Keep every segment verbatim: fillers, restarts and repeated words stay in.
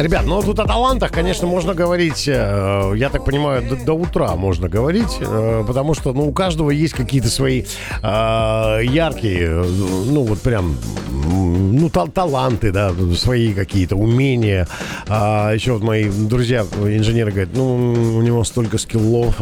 Ребят, ну тут о талантах, конечно, можно говорить, э, я так понимаю, до, до утра можно говорить, э, потому что, ну, у каждого есть какие-то свои э, яркие, э, ну, вот прям, ну, та- таланты, да, свои какие-то умения. А еще вот мои друзья, инженеры, говорят, ну, у него столько скиллов.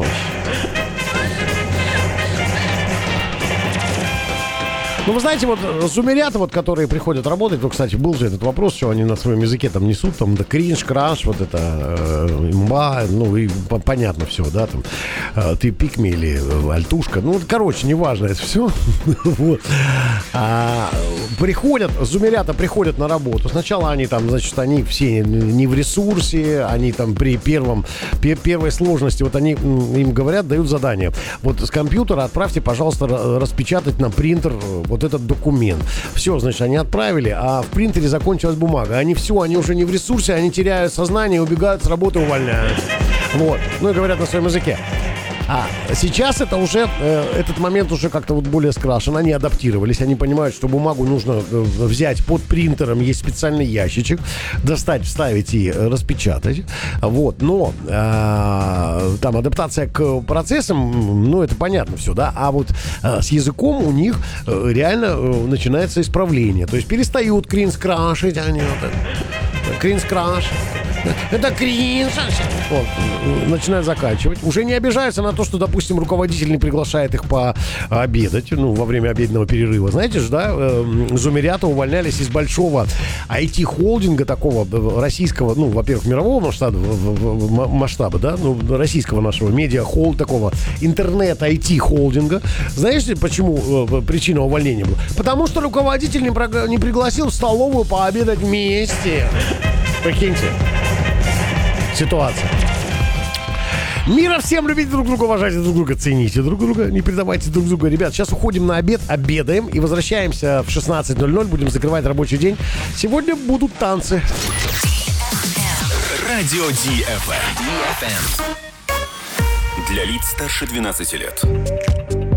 Ну, вы знаете, вот зумерята, вот, которые приходят работать, ну, кстати, был же этот вопрос, что они на своем языке там несут, там, да, кринж, краш, вот это, э, имба, ну, и по- понятно все, да, там, э, ты пикми или э, альтушка, ну, короче, неважно это все. Вот. А, приходят, зумерята приходят на работу, сначала они там, значит, они все не в ресурсе, они там при первом, пе- первой сложности, вот они м, им говорят, дают задание, вот с компьютера отправьте, пожалуйста, ра- распечатать на принтер вот этот документ. Все, значит, они отправили, а в принтере закончилась бумага. Они все, они уже не в ресурсе, они теряют сознание, убегают с работы, увольняются. Вот. Ну и говорят на своем языке. А сейчас это уже, э, этот момент уже как-то вот более скрашен. Они адаптировались, они понимают, что бумагу нужно э, взять под принтером, есть специальный ящичек, достать, вставить и распечатать. Вот, но э, там адаптация к процессам, ну, это понятно все, да, а вот э, с языком у них э, реально э, начинается исправление. То есть перестают кринж-крашить, они вот это, кринж-краш. Это кринж. Вот, начинают заканчивать. Уже не обижаются на то, что, допустим, руководитель не приглашает их пообедать, ну, во время обеденного перерыва. Знаете же, да, э, зумерята увольнялись из большого ай ти-холдинга такого российского, ну, во-первых, мирового масштаба, масштаба, да, ну, российского нашего медиа-холд такого, интернет-ай ти-холдинга. Знаете, почему э, причина увольнения была? Потому что руководитель не, прог- не пригласил в столовую пообедать вместе. Прикиньте. Ситуация. Мира всем, любите друг друга, уважайте друг друга, цените друг друга, не предавайте друг друга. Ребят, сейчас уходим на обед, обедаем и возвращаемся в шестнадцать ноль ноль. Будем закрывать рабочий день. Сегодня будут танцы. Радио ди эф эм. Для лиц старше двенадцати лет.